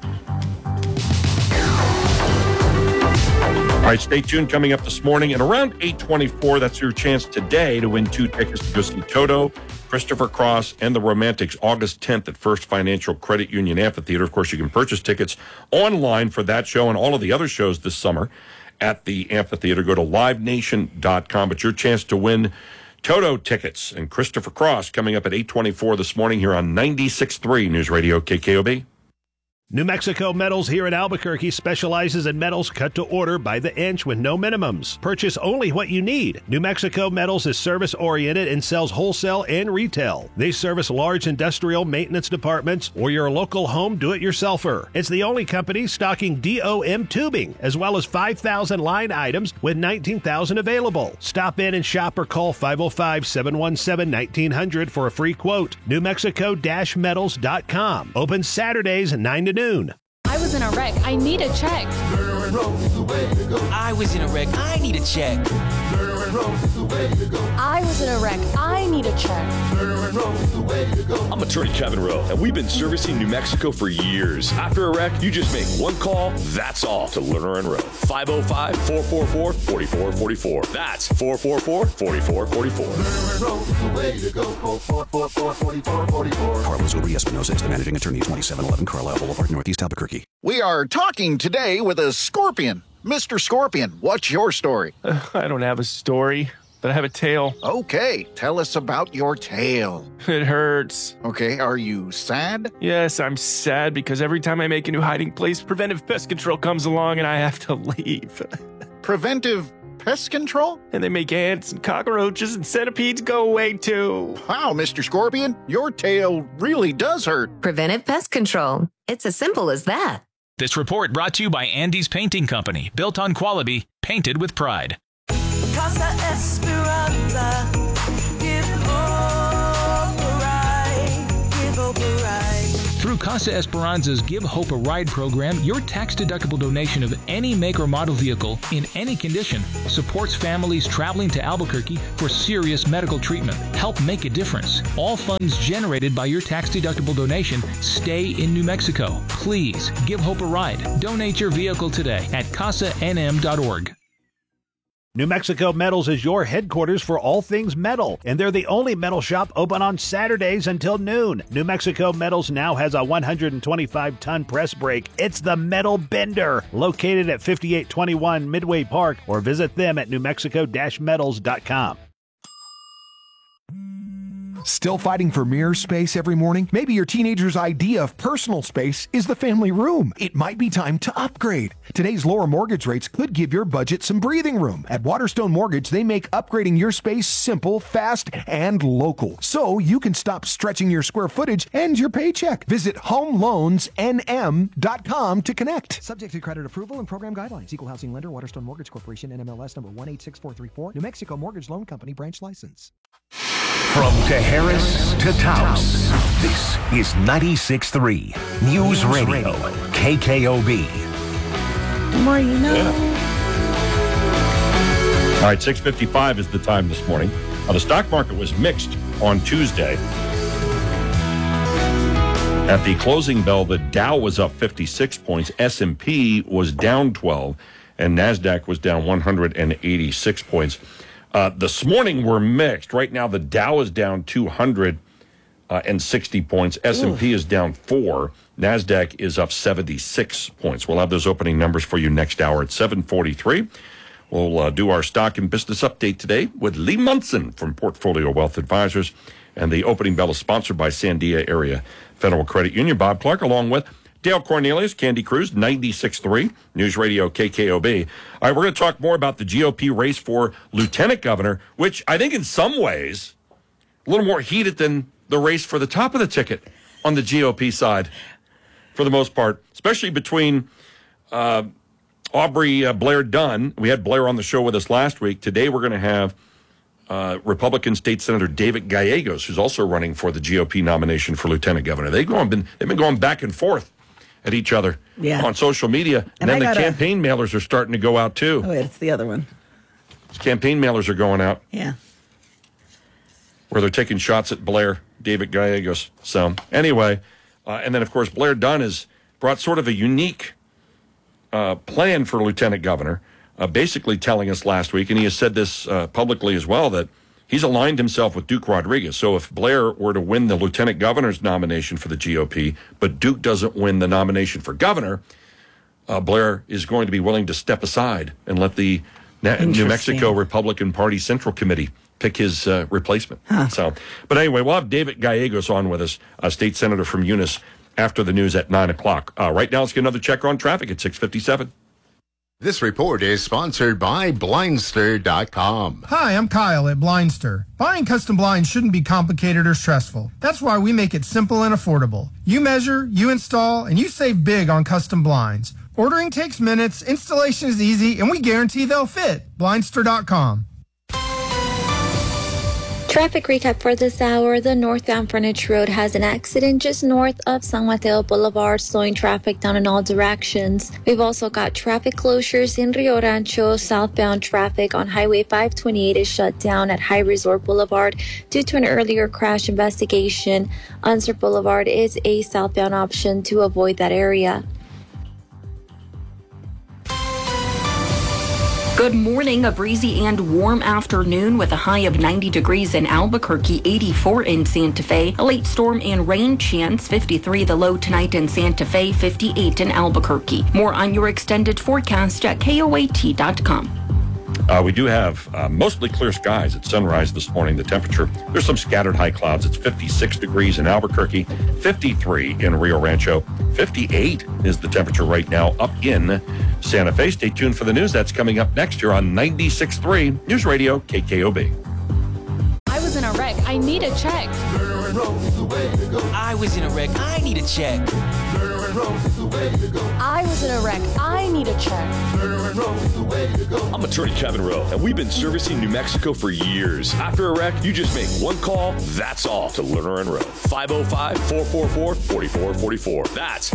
All right, stay tuned. Coming up this morning at around 8:24, that's your chance today to win 2 tickets to go see Toto, Christopher Cross, and the Romantics August 10th at First Financial Credit Union Amphitheater. Of course, you can purchase tickets online for that show and all of the other shows this summer at the amphitheater. Go to livenation.com. But your chance to win Toto tickets and Christopher Cross coming up at 8:24 this morning here on 96.3 News Radio KKOB. New Mexico Metals here in Albuquerque specializes in metals cut to order by the inch with no minimums. Purchase only what you need. New Mexico Metals is service-oriented and sells wholesale and retail. They service large industrial maintenance departments or your local home do-it-yourselfer. It's the only company stocking DOM tubing, as well as 5,000 line items with 19,000 available. Stop in and shop or call 505-717-1900 for a free quote. NewMexico-Metals.com. Open Saturdays 9 to noon. I was in a wreck. I need a check. I was in a wreck. I need a check. I was in a wreck. I need a check. I'm attorney Kevin Rowe, and we've been servicing New Mexico for years. After a wreck, you just make one call, that's all, to Lerner and Rowe. 505-444-4444. That's 444-4444. Carlos Uri-Espinosa is the managing attorney, 2711 Carlisle Boulevard, Northeast Albuquerque. We are talking today with a scorpion. Mr. Scorpion, what's your story? I don't have a story, but I have a tale. Okay, tell us about your tale. It hurts. Okay, are you sad? Yes, I'm sad because every time I make a new hiding place, Preventive Pest Control comes along and I have to leave. Preventive Pest Control? And they make ants and cockroaches and centipedes go away too. Wow, Mr. Scorpion, your tale really does hurt. Preventive Pest Control. It's as simple as that. This report brought to you by Andy's Painting Company, built on quality, painted with pride. Casa Esperanza, give hope a ride, give hope a ride. Through Casa Esperanza's Give Hope a Ride program, your tax-deductible donation of any make or model vehicle in any condition supports families traveling to Albuquerque for serious medical treatment. Help make a difference. All funds generated by your tax-deductible donation stay in New Mexico. Please give Hope a ride. Donate your vehicle today at casanm.org. New Mexico Metals is your headquarters for all things metal, and they're the only metal shop open on Saturdays until noon. New Mexico Metals now has a 125-ton press brake. It's the Metal Bender, located at 5821 Midway Park, or visit them at newmexico-metals.com. Still fighting for mirror space every morning? Maybe your teenager's idea of personal space is the family room. It might be time to upgrade. Today's lower mortgage rates could give your budget some breathing room. At Waterstone Mortgage, they make upgrading your space simple, fast, and local. So you can stop stretching your square footage and your paycheck. Visit homeloansnm.com to connect. Subject to credit approval and program guidelines. Equal housing lender, Waterstone Mortgage Corporation, NMLS number 186434, New Mexico Mortgage Loan Company branch license. From Harris to Taos, this is 96.3 News Radio, KKOB. The more you know. Yeah. All right, 6:55 is the time this morning. The stock market was mixed on Tuesday. At the closing bell, the Dow was up 56 points, S&P was down 12, and NASDAQ was down 186 points. This morning, we're mixed. Right now, the Dow is down 260 points. S&P is down 4. NASDAQ is up 76 points. We'll have those opening numbers for you next hour at 7:43. We'll do our stock and business update today with Lee Munson from Portfolio Wealth Advisors. And the opening bell is sponsored by Sandia Area Federal Credit Union. Bob Clark, along with Dale Cornelius, Candy Cruz, 96.3 News Radio KKOB. All right, we're going to talk more about the GOP race for lieutenant governor, which I think in some ways a little more heated than the race for the top of the ticket on the GOP side for the most part, especially between Aubrey Blair Dunn. We had Blair on the show with us last week. Today we're going to have Republican State Senator David Gallegos, who's also running for the GOP nomination for lieutenant governor. They've been going back and forth at each other on social media. And then the campaign mailers are starting to go out, too. Oh, wait, it's the other one. Campaign mailers are going out. Yeah. Where they're taking shots at Blair, David Gallegos. So, anyway, and then, of course, Blair Dunn has brought sort of a unique plan for lieutenant governor, basically telling us last week, and he has said this publicly as well, that he's aligned himself with Duke Rodriguez. So if Blair were to win the lieutenant governor's nomination for the GOP, but Duke doesn't win the nomination for governor, Blair is going to be willing to step aside and let the New Mexico Republican Party Central Committee pick his replacement. So, but anyway, we'll have David Gallegos on with us, a state senator from Eunice, after the news at 9 o'clock. Right now, let's get another checker on traffic at 6:57. This report is sponsored by Blindster.com. Hi, I'm Kyle at Blindster. Buying custom blinds shouldn't be complicated or stressful. That's why we make it simple and affordable. You measure, you install, and you save big on custom blinds. Ordering takes minutes, installation is easy, and we guarantee they'll fit. Blindster.com. Traffic recap for this hour. The northbound frontage road has an accident just north of San Mateo Boulevard, slowing traffic down in all directions. We've also got traffic closures in Rio Rancho. Southbound traffic on Highway 528 is shut down at High Resort Boulevard due to an earlier crash investigation. Unser Boulevard is a southbound option to avoid that area. Good morning. A breezy and warm afternoon with a high of 90 degrees in Albuquerque, 84 in Santa Fe. A late storm and rain chance, 53 the low tonight in Santa Fe, 58 in Albuquerque. More on your extended forecast at KOAT.com. We do have mostly clear skies at sunrise this morning. The temperature, there's some scattered high clouds. It's 56 degrees in Albuquerque, 53 in Rio Rancho, 58 is the temperature right now up in Santa Fe. Stay tuned for the news. That's coming up next year on 96.3 News Radio KKOB. I was in a wreck. I need a check. I was in a wreck. I need a check. I was in a wreck. I need a check. I'm attorney Kevin Rowe, and we've been servicing New Mexico for years. After a wreck, you just make one call, that's all, to Lerner and Rowe. 505-444-4444. That's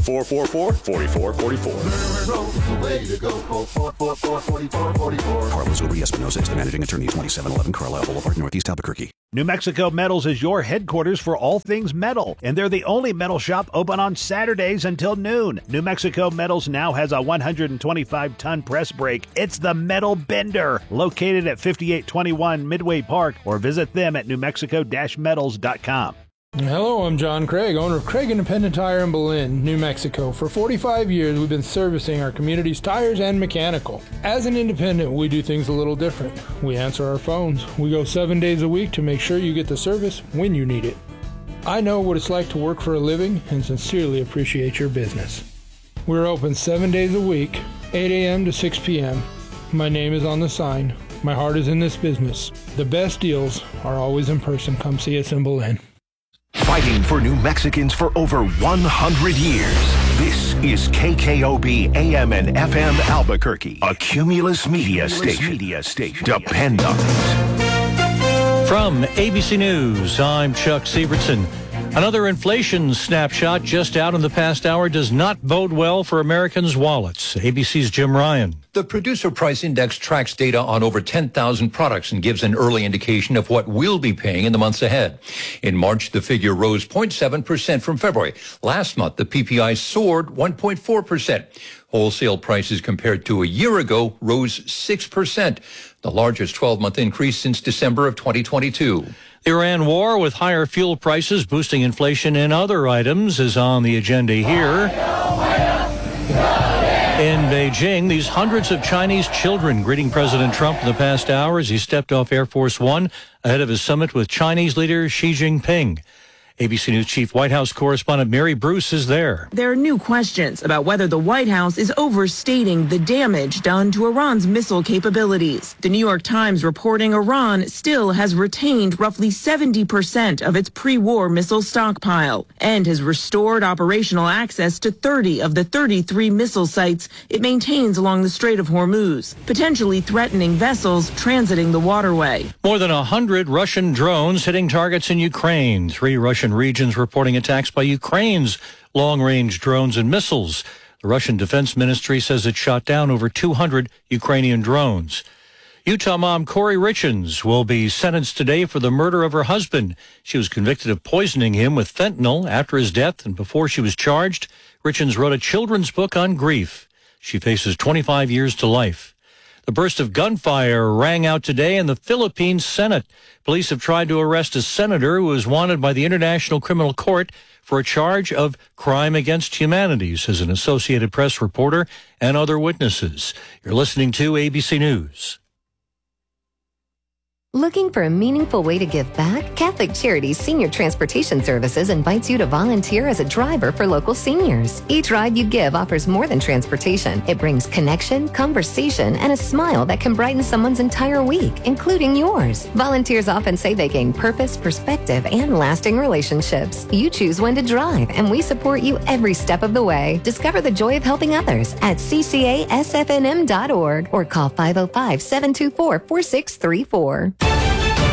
444-4444. Carlos Uri Espinosa is the managing attorney, 2711 Carlisle Boulevard, Northeast Albuquerque. New Mexico Metals is your headquarters for all things metal, and they're the only metal shop open on Saturdays until noon. New Mexico Metals now has a 125-ton press brake. It's the Metal Bender, located at 5821 Midway Park, or visit them at newmexico-metals.com. Hello, I'm John Craig, owner of Craig Independent Tire in Belen, New Mexico. For 45 years, we've been servicing our community's tires and mechanical. As an independent, we do things a little different. We answer our phones. We go 7 days a week to make sure you get the service when you need it. I know what it's like to work for a living and sincerely appreciate your business. We're open 7 days a week, 8 a.m. to 6 p.m. My name is on the sign. My heart is in this business. The best deals are always in person. Come see us in Belen. Fighting for New Mexicans for over 100 years. This is KKOB AM and FM Albuquerque, a Cumulus Media Station. Depend on it. From ABC News, I'm Chuck Sievertson. Another inflation snapshot just out in the past hour does not bode well for Americans' wallets. ABC's Jim Ryan. The Producer Price Index tracks data on over 10,000 products and gives an early indication of what we'll be paying in the months ahead. In March, the figure rose 0.7% from February. Last month, the PPI soared 1.4%. Wholesale prices compared to a year ago rose 6%, the largest 12-month increase since December of 2022. The Iran war with higher fuel prices boosting inflation in other items is on the agenda here. In Beijing, these hundreds of Chinese children greeting President Trump in the past hour as he stepped off Air Force One ahead of his summit with Chinese leader Xi Jinping. ABC News Chief White House correspondent Mary Bruce is there. There are new questions about whether the White House is overstating the damage done to Iran's missile capabilities. The New York Times reporting Iran still has retained roughly 70% of its pre-war missile stockpile and has restored operational access to 30 of the 33 missile sites it maintains along the Strait of Hormuz, potentially threatening vessels transiting the waterway. More than 100 Russian drones hitting targets in Ukraine. 3 Russian regions reporting attacks by Ukraine's long-range drones and missiles. The Russian Defense Ministry says it shot down over 200 Ukrainian drones. Utah mom Corey Richens will be sentenced today for the murder of her husband. She was convicted of poisoning him with fentanyl after his death, and before she was charged, Richens wrote a children's book on grief. She faces 25 years to life. The burst of gunfire rang out today in the Philippine Senate. Police have tried to arrest a senator who is wanted by the International Criminal Court for a charge of crime against humanity, says an Associated Press reporter and other witnesses. You're listening to ABC News. Looking for a meaningful way to give back? Catholic Charities Senior Transportation Services invites you to volunteer as a driver for local seniors. Each ride you give offers more than transportation. It brings connection, conversation, and a smile that can brighten someone's entire week, including yours. Volunteers often say they gain purpose, perspective, and lasting relationships. You choose when to drive, and we support you every step of the way. Discover the joy of helping others at ccasfnm.org or call 505-724-4634.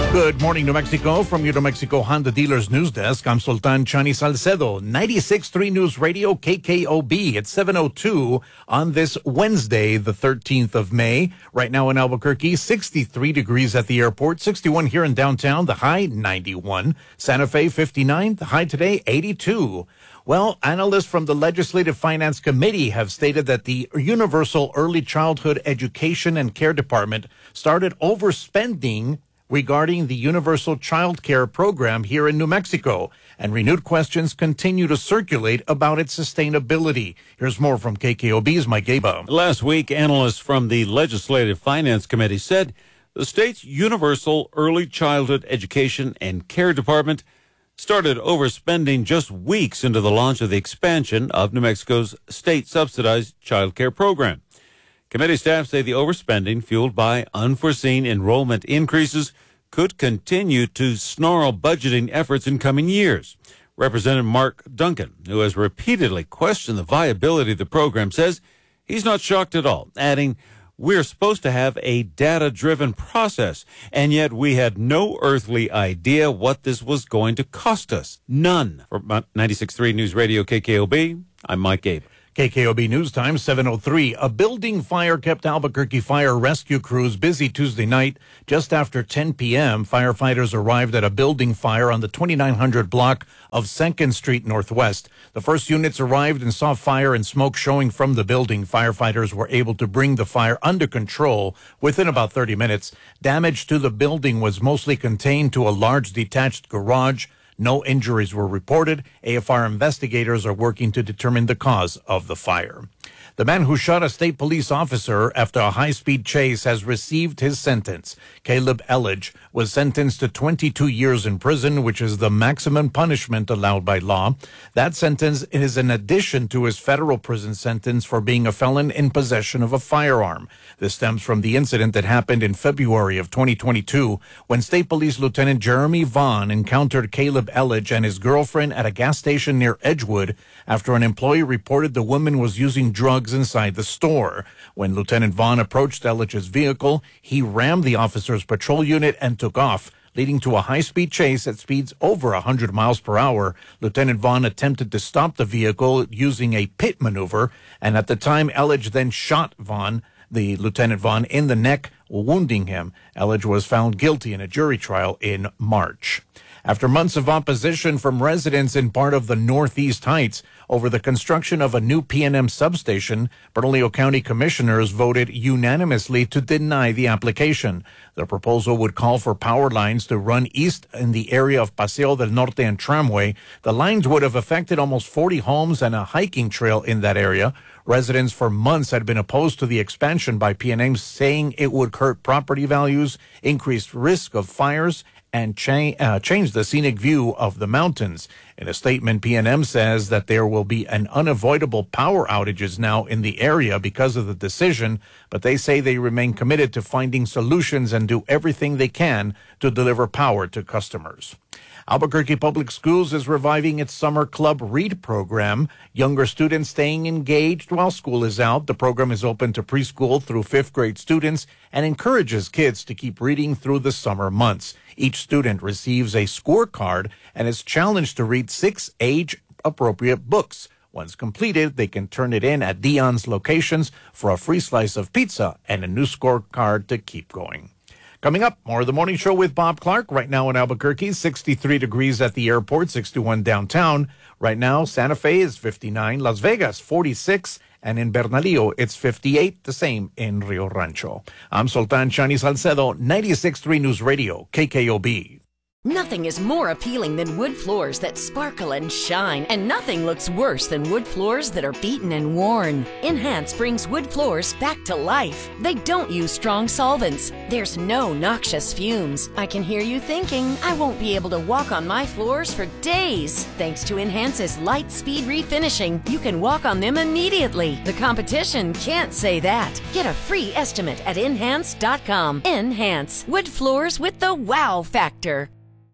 Good morning, New Mexico. From your New Mexico Honda Dealers News Desk, I'm Sultan Chani Salcedo, 96.3 News Radio, KKOB. It's 7:02 on this Wednesday, the 13th of May. Right now in Albuquerque, 63 degrees at the airport, 61 here in downtown, the high 91. Santa Fe, 59, the high today, 82. Well, analysts from the Legislative Finance Committee have stated that the Universal Early Childhood Education and Care Department started overspending regarding the Universal Child Care Program here in New Mexico, and renewed questions continue to circulate about its sustainability. Here's more from KKOB's Mike Gaba. Last week, analysts from the Legislative Finance Committee said the state's Universal Early Childhood Education and Care Department started overspending just weeks into the launch of the expansion of New Mexico's state-subsidized child care program. Committee staff say the overspending, fueled by unforeseen enrollment increases, could continue to snarl budgeting efforts in coming years. Representative Mark Duncan, who has repeatedly questioned the viability of the program, says he's not shocked at all, adding, "We're supposed to have a data-driven process, and yet we had no earthly idea what this was going to cost us. None." For 96.3 News Radio KKOB, I'm Mike Gabe. KKOB News Time, 7:03. A building fire kept Albuquerque fire rescue crews busy Tuesday night. Just after 10 p.m., firefighters arrived at a building fire on the 2900 block of 2nd Street Northwest. The first units arrived and saw fire and smoke showing from the building. Firefighters were able to bring the fire under control within about 30 minutes. Damage to the building was mostly contained to a large detached garage. No injuries were reported. AFR investigators are working to determine the cause of the fire. The man who shot a state police officer after a high-speed chase has received his sentence. Caleb Elledge was sentenced to 22 years in prison, which is the maximum punishment allowed by law. That sentence is in addition to his federal prison sentence for being a felon in possession of a firearm. This stems from the incident that happened in February of 2022 when State Police Lieutenant Jeremy Vaughn encountered Caleb Elledge and his girlfriend at a gas station near Edgewood after an employee reported the woman was using drugs inside the store. When Lieutenant Vaughn approached Elledge's vehicle, he rammed the officer's patrol unit and took off, leading to a high-speed chase at speeds over 100 miles per hour. Lieutenant Vaughn attempted to stop the vehicle using a pit maneuver, and at the time, Elledge then shot Lieutenant Vaughn in the neck, wounding him. Elledge was found guilty in a jury trial in March. After months of opposition from residents in part of the Northeast Heights over the construction of a new PNM substation, Bernalillo County commissioners voted unanimously to deny the application. The proposal would call for power lines to run east in the area of Paseo del Norte and Tramway. The lines would have affected almost 40 homes and a hiking trail in that area. Residents for months had been opposed to the expansion by PNM, saying it would hurt property values, increase risk of fires, and change the scenic view of the mountains. In a statement, PNM says that there will be an unavoidable power outages now in the area because of the decision, but they say they remain committed to finding solutions and do everything they can to deliver power to customers. Albuquerque Public Schools is reviving its Summer Club Read program. Younger students staying engaged while school is out. The program is open to preschool through 5th grade students and encourages kids to keep reading through the summer months. Each student receives a scorecard and is challenged to read 6 age-appropriate books. Once completed, they can turn it in at Dion's locations for a free slice of pizza and a new scorecard to keep going. Coming up, more of the morning show with Bob Clark. Right now in Albuquerque, 63 degrees at the airport, 61 downtown. Right now, Santa Fe is 59, Las Vegas 46, and in Bernalillo, it's 58, the same in Rio Rancho. I'm Sultan Chani Salcedo, 96.3 News Radio, KKOB. Nothing is more appealing than wood floors that sparkle and shine, and nothing looks worse than wood floors that are beaten and worn. Enhance brings wood floors back to life. They don't use strong solvents. There's no noxious fumes. I can hear you thinking, I won't be able to walk on my floors for days. Thanks to Enhance's light speed refinishing, you can walk on them immediately. The competition can't say that. Get a free estimate at Enhance.com. Enhance, wood floors with the wow factor.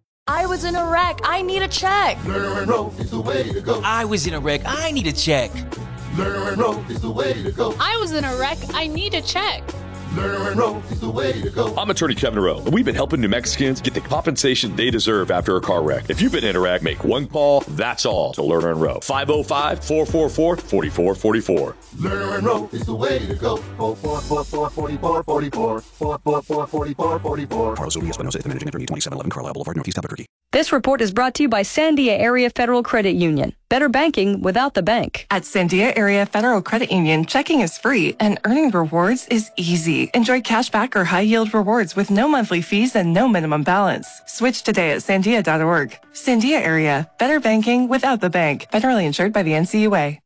I was in a wreck. I need a check. Lerner and Rowe is the way to go. I was in a wreck. I need a check. Lerner and Rowe is the way to go. I was in a wreck. I need a check. Lerner & Rowe is the way to go. I'm attorney Kevin Rowe, and we've been helping New Mexicans get the compensation they deserve after a car wreck. If you've been in a wreck, make one call, that's all, to Lerner & Rowe. 505-444-4444. Lerner & Rowe is the way to go. 444-4444. 444-4444. Carlos Urias Espinosa is the managing attorney, 2711 Carlisle Boulevard, Northeast Albuquerque. This report is brought to you by Sandia Area Federal Credit Union. Better banking without the bank. At Sandia Area Federal Credit Union, checking is free and earning rewards is easy. Enjoy cashback or high-yield rewards with no monthly fees and no minimum balance. Switch today at sandia.org. Sandia Area, better banking without the bank. Federally insured by the NCUA.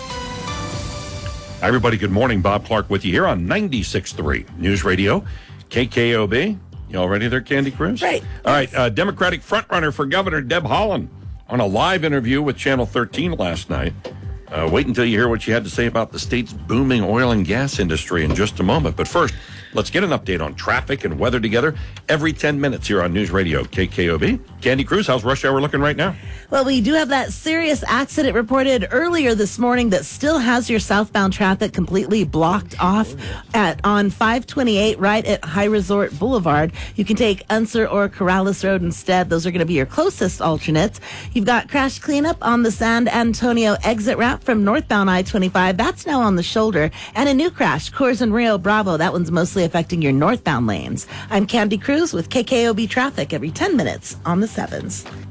Hi, everybody. Good morning. Bob Clark with you here on 96.3 News Radio, KKOB. You all ready there, Candy Cruz? Right. All right. Democratic frontrunner for governor, Deb Haaland, on a live interview with Channel 13 last night. Wait until you hear what she had to say about the state's booming oil and gas industry in just a moment. But first, let's get an update on traffic and weather together every 10 minutes here on News Radio KKOB. Candy Cruz, how's rush hour looking right now? Well, we do have that serious accident reported earlier this morning that still has your southbound traffic completely blocked off on 528 right at High Resort Boulevard. You can take Unser or Corrales Road instead. Those are going to be your closest alternates. You've got crash cleanup on the San Antonio exit route from northbound I-25. That's now on the shoulder. And a new crash, Coors and Rio Bravo. That one's mostly affecting your northbound lanes. I'm Candy Cruz with KKOB Traffic every 10 minutes on the 7s.